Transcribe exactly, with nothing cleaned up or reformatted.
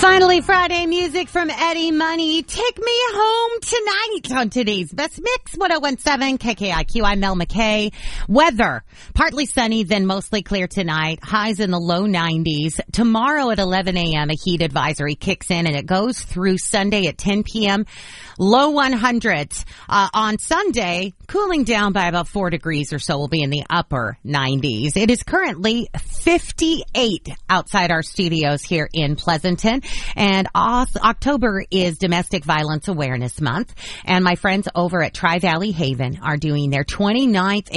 Finally, Friday music from Eddie Money. Take me home tonight on today's Best Mix. one oh one seven K K I Q. I'm Mel McKay. Weather. Partly sunny, then mostly clear tonight. Highs in the low nineties. Tomorrow at eleven a.m. a heat advisory kicks in and it goes through Sunday at ten p.m. Low one hundreds. Uh, on Sunday, cooling down by about four degrees or so. Will be in the upper nineties. It is currently fifty-eight outside our studios here in Pleasanton. And October is Domestic Violence Awareness Month. And my friends over at Tri-Valley Haven are doing their twenty-ninth